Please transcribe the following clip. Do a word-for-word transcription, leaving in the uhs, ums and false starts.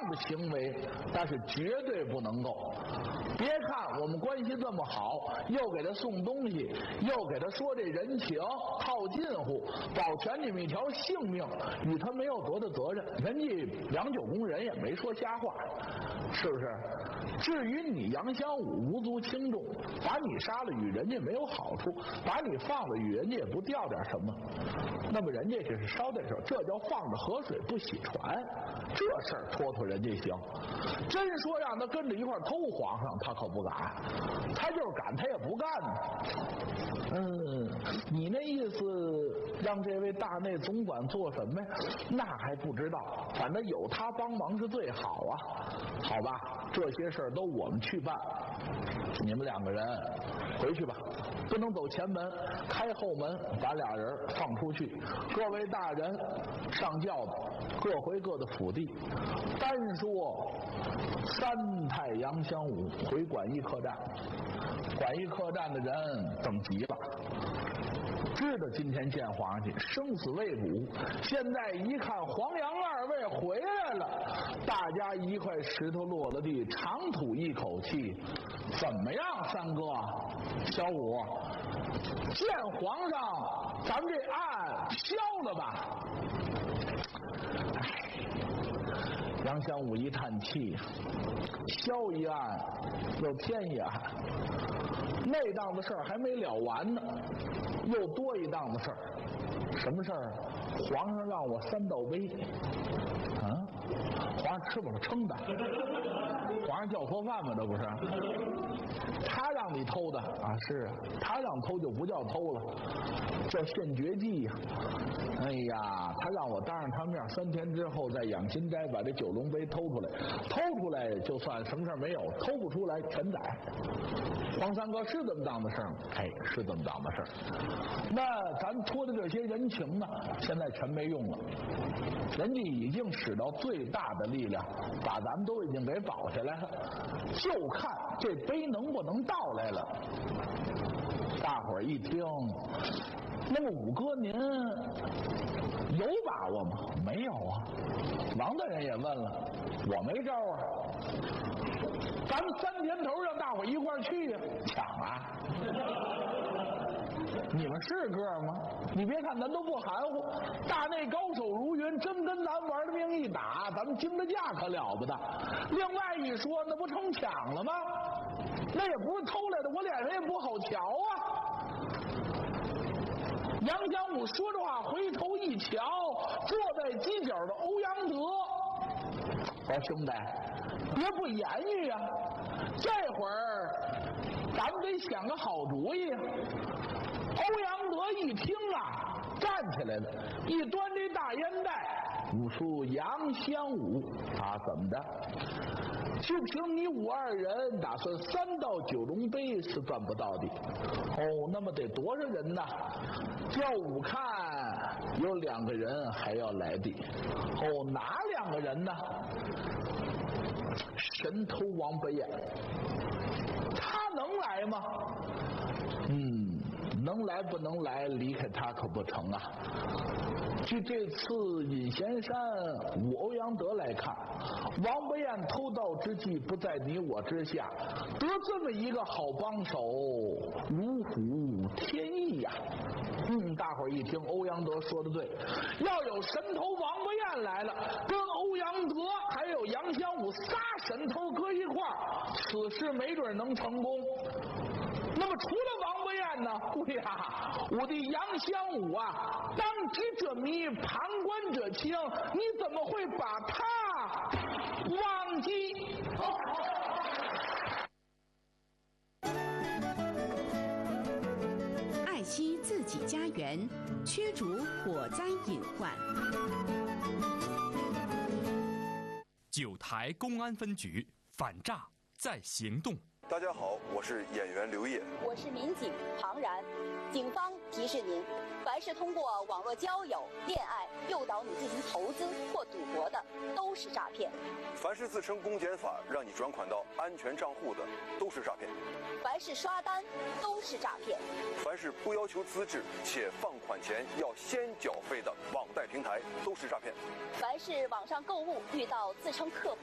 的行为，那是绝对不能够。别看我们关系这么好，又给他送东西，又给他说这人情，套近乎，保全你们一条性命，与他没有多大责任。人家梁九公人也没说瞎话，是不是？至于你杨香武无足轻重，把你杀了与人家没有好处，把你放了与人家也不掉点什么，那么人家这是捎带手，这叫放着河水不洗船，这事儿拖拖人家行。真说让他跟着一块偷皇上，他可不敢，他就是敢他也不干呢。嗯，你那意思让这位大内总管做什么呀？那还不知道，反正有他帮忙是最好啊。好吧，这些事儿都我们去办，你们两个人回去吧，不能走前门，开后门，把俩人放出去。各位大人上轿子，各回各的府地。单说三太杨香武回管驿客栈，管驿客栈的人等急了，知道今天见皇上去，生死未卜。现在一看黄杨二位回来了，大家一块石头落了地，长吐一口气。怎么样，三哥小五，见皇上咱们这案消了吧？杨香武一叹气，消一案又添一案，那档子事儿还没了完呢，又多一档子事儿。什么事儿？皇上让我三道杯。啊，皇上吃饱了撑的，皇上叫错饭吗？这不是他让你偷的啊？是啊，他让偷就不叫偷了，叫献绝技呀、啊。哎呀，他让我当着他面三天之后在养心斋把这九龙杯偷出来，偷出来就算什么事没有，偷不出来全宰。黄三哥是这么档子事儿吗？哎，是这么档子事儿。那咱托的这些人情呢，现在全没用了，人家已经使到最大的力量，把咱们都已经给保下来了，就看这杯能不能到来了。大伙儿一听，那么五哥您有把握吗？没有啊。王大人也问了，我没招啊。咱们三天头让大伙一块儿去呀、啊，抢啊！你们是个吗？你别看咱都不含糊，大内高手如云，真跟咱玩的命一打，咱们经的价可了不得。另外一说，那不成抢了吗？那也不是偷来的，我脸上也不好瞧啊。杨香武说着话，回头一瞧，坐在犄角的欧阳德。我说兄弟，别不言语啊！这会儿咱们得想个好主意啊！欧阳德一听啊，站起来了，一端这大烟袋，五叔杨香武啊，怎么的？就凭你五二人打算三到九龙杯是赚不到的哦，那么得多少人呢？叫我看有两个人还要来的哦，哪两个人呢？神偷王伯彦，他能来吗？嗯，能来不能来，离开他可不成啊。据这次隐贤山武欧阳德来看，王伯彦偷盗之计不在你我之下，得这么一个好帮手，如虎添翼呀、啊。嗯，大伙儿一听，欧阳德说的对，要有神头王伯彦来了，跟欧阳德还有杨香武仨神头搁一块儿，此事没准能成功。那么除了王伯彦呢？对呀，我的杨香武啊，当局者迷，旁观者清，你怎么会把他忘记？ 爱惜自己家园，驱逐火灾隐患。 九台公安分局反诈在行动。 大家好，我是演员刘烨， 我是民警庞然。警方提示您，凡是通过网络交友、恋爱诱导你进行投资或赌博的，都是诈骗； 凡是自称公检法让你转款到安全账户的，都是诈骗； 凡是刷单，都是诈骗； 凡是不要求资质且放款前要先缴费的网贷平台，都是诈骗； 凡是网上购物遇到自称客服